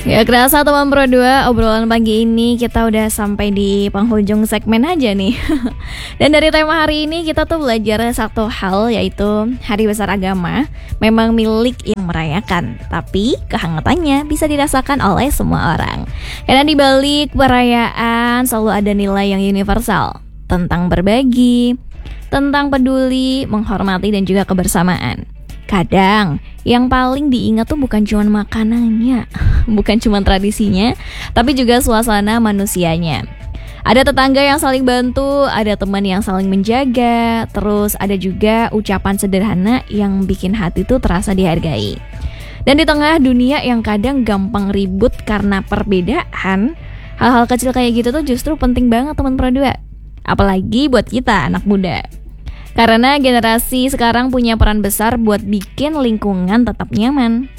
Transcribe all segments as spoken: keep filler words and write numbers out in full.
Ya kerasa teman Pro dua, obrolan pagi ini kita udah sampai di penghujung segmen aja nih. Dan dari tema hari ini kita tuh belajar satu hal, yaitu Hari Besar Agama memang milik yang merayakan, tapi kehangatannya bisa dirasakan oleh semua orang. Karena di balik perayaan selalu ada nilai yang universal tentang berbagi, tentang peduli, menghormati dan juga kebersamaan. Kadang yang paling diingat tuh bukan cuma makanannya, bukan cuma tradisinya, tapi juga suasana manusianya. Ada tetangga yang saling bantu, ada teman yang saling menjaga, terus ada juga ucapan sederhana yang bikin hati tuh terasa dihargai. Dan di tengah dunia yang kadang gampang ribut karena perbedaan, hal-hal kecil kayak gitu tuh justru penting banget teman Pro dua. Apalagi buat kita anak muda. Karena generasi sekarang punya peran besar buat bikin lingkungan tetap nyaman.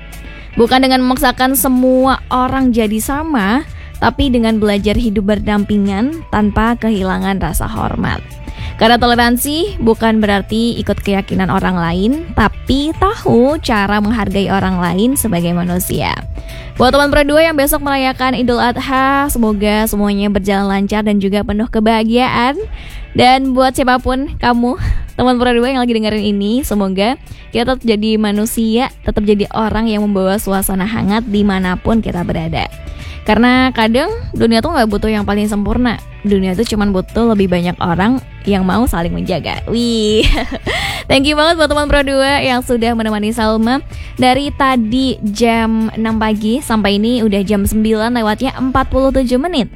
Bukan dengan memaksakan semua orang jadi sama, tapi dengan belajar hidup berdampingan tanpa kehilangan rasa hormat. Karena toleransi bukan berarti ikut keyakinan orang lain, tapi tahu cara menghargai orang lain sebagai manusia. Buat teman Pro dua yang besok merayakan Idul Adha, semoga semuanya berjalan lancar dan juga penuh kebahagiaan. Dan buat siapapun kamu, teman Pro dua yang lagi dengerin ini, semoga kita tetap jadi manusia, tetap jadi orang yang membawa suasana hangat dimanapun kita berada. Karena kadang dunia tuh gak butuh yang paling sempurna. Dunia tuh cuma butuh lebih banyak orang yang mau saling menjaga. Wih, thank you banget buat teman Pro dua yang sudah menemani Salma dari tadi jam enam pagi sampai ini udah jam sembilan lewatnya empat puluh tujuh menit.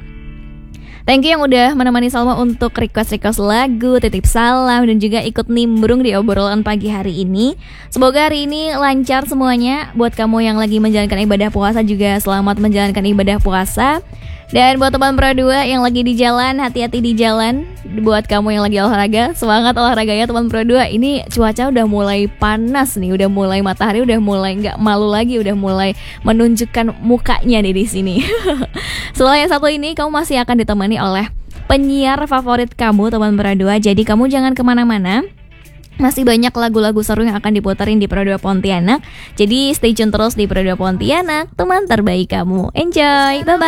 Thank you yang udah menemani Salma untuk request-request lagu, titip salam, dan juga ikut nimbrung di obrolan pagi hari ini. Semoga hari ini lancar semuanya. Buat kamu yang lagi menjalankan ibadah puasa juga selamat menjalankan ibadah puasa. Dan buat teman Pro dua yang lagi di jalan, hati-hati di jalan. Buat kamu yang lagi olahraga, semangat olahraganya teman Pro dua. Ini cuaca udah mulai panas nih, udah mulai matahari udah mulai nggak malu lagi, udah mulai menunjukkan mukanya nih di sini. Setelah yang satu ini, kamu masih akan ditemani oleh penyiar favorit kamu teman Pro dua. Jadi kamu jangan kemana-mana. Masih banyak lagu-lagu seru yang akan diputerin di Pro dua Pontianak. Jadi stay tune terus di Pro dua Pontianak, teman terbaik kamu. Enjoy, bye-bye.